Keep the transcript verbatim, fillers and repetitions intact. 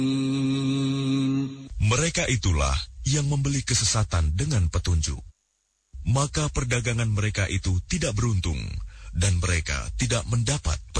Mereka itulah yang membeli kesesatan dengan petunjuk. Maka perdagangan mereka itu tidak beruntung, dan mereka tidak mendapat